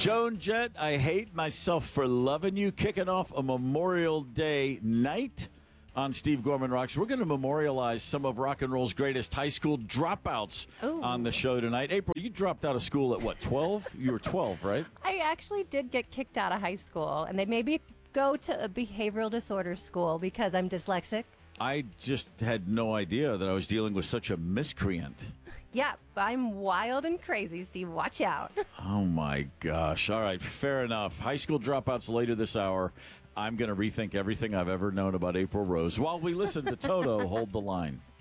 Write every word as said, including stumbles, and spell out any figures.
Joan Jett, I hate myself for loving you. Kicking off a Memorial Day night on Steve Gorman Rocks. We're going to memorialize some of rock and roll's greatest high school dropouts Ooh. on the show tonight. April, you dropped out of school at what, twelve? You were twelve, right? I actually did get kicked out of high school, and they made me go to a behavioral disorder school because I'm dyslexic. I just had no idea that I was dealing with such a miscreant. Yeah, I'm wild and crazy, Steve. Watch out. Oh, my gosh. All right, fair enough. High school dropouts later this hour. I'm going to rethink everything I've ever known about April Rose while we listen to Toto Hold the Line.